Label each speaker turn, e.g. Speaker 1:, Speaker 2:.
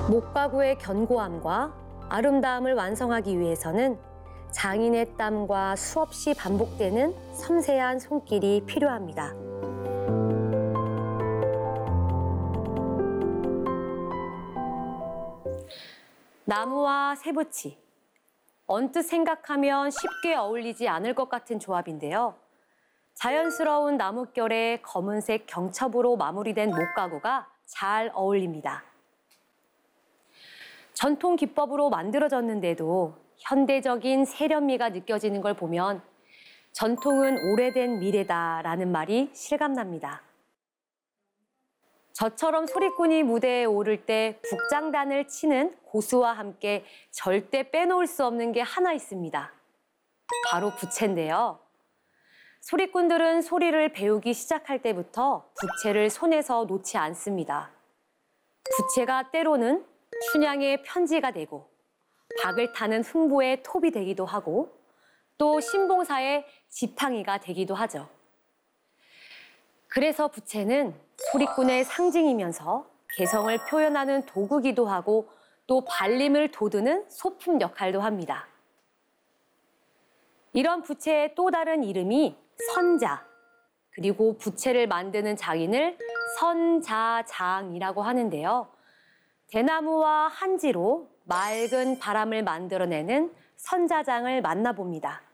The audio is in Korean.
Speaker 1: 목가구의 견고함과 아름다움을 완성하기 위해서는 장인의 땀과 수없이 반복되는 섬세한 손길이 필요합니다. 나무와 쇠붙이. 언뜻 생각하면 쉽게 어울리지 않을 것 같은 조합인데요. 자연스러운 나뭇결에 검은색 경첩으로 마무리된 목가구가 잘 어울립니다. 전통 기법으로 만들어졌는데도 현대적인 세련미가 느껴지는 걸 보면 전통은 오래된 미래다라는 말이 실감납니다. 저처럼 소리꾼이 무대에 오를 때 북장단을 치는 고수와 함께 절대 빼놓을 수 없는 게 하나 있습니다. 바로 부채인데요. 소리꾼들은 소리를 배우기 시작할 때부터 부채를 손에서 놓지 않습니다. 부채가 때로는 춘향의 편지가 되고 박을 타는 흥보의 톱이 되기도 하고 또 신봉사의 지팡이가 되기도 하죠. 그래서 부채는 소리꾼의 상징이면서 개성을 표현하는 도구기도 하고 또 발림을 돋우는 소품 역할도 합니다. 이런 부채의 또 다른 이름이 선자, 그리고 부채를 만드는 장인을 선자장이라고 하는데요. 대나무와 한지로 맑은 바람을 만들어내는 선자장을 만나봅니다.